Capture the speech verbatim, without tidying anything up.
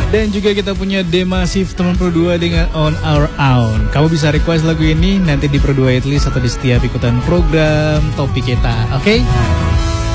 Dan juga kita punya Demasif teman Pro dua dengan On Our Own. Kamu bisa request lagu ini nanti di Pro dua Hitlist atau di setiap ikutan program topik kita, oke? Okay?